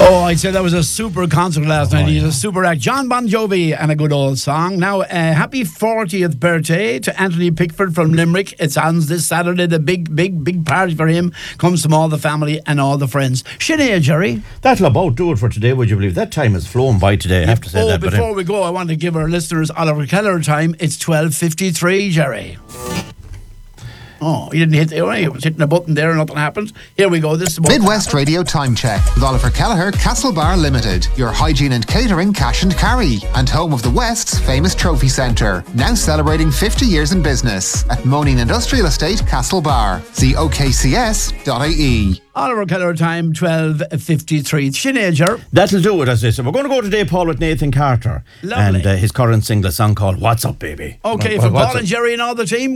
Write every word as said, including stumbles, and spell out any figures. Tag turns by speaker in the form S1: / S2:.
S1: Oh, I'd say that was a super concert last
S2: Oh,
S1: night. He's
S2: yeah.
S1: a super act. John Bon Jovi and a good old song. Now, uh, happy fortieth birthday to Anthony Pickford from Limerick. It's on this Saturday. The big, big, big party for him comes from all the family and all the friends. Sinead, Jerry.
S2: That'll about do it for today, would you believe? That time has flown by today, I have to say
S1: oh,
S2: that.
S1: before
S2: but,
S1: we go, I want to give our listeners Oliver Keller time. It's twelve fifty-three, Jerry. Oh, he didn't hit the, he was hitting a button there and nothing happened. Here we go. This is what
S3: Midwest Radio Time Check with Oliver Kelleher, Castlebar Limited, your hygiene and catering cash and carry, and home of the West's famous trophy centre. Now celebrating fifty years in business at Moaning Industrial Estate, Castlebar. See O K C S dot I E.
S1: Oliver Keller time, twelve fifty-three. Sinead, Jerry.
S2: That'll do it, as they said. We're going to go today, Paul, with Nathan Carter.
S1: Lovely.
S2: And uh, his current single song called What's Up, Baby.
S1: Okay,
S2: Well,
S1: for
S2: what's
S1: Paul
S2: up?
S1: and Jerry and all the team,